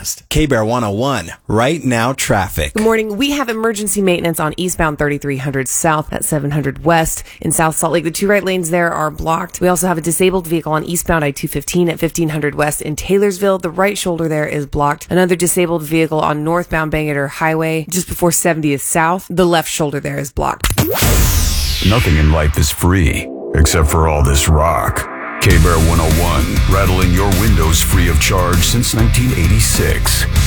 fast. K-Bear 101, right now traffic. Good morning. We have emergency maintenance on eastbound 3300 south at 700 west in South Salt Lake. The two right lanes there are blocked. We also have a disabled vehicle on eastbound I-215 at 1500 west in Taylorsville. The right shoulder there is blocked. Another disabled vehicle on northbound Bangerter Highway just before 70th south. The left shoulder there is blocked. Nothing in life is free, except for all this rock. K-Bear 101, rattling your windows free of charge since 1986.